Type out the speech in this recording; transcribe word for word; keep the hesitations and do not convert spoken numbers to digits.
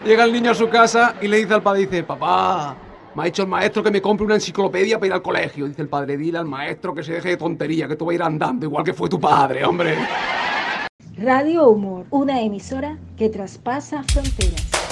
Llega el niño a su casa y le dice al padre, dice, papá, me ha dicho el maestro que me compre una enciclopedia para ir al colegio. Dice el padre, dile al maestro que se deje de tontería, que tú vas a ir andando, igual que fue tu padre, hombre. Radio Humor, una emisora que traspasa fronteras.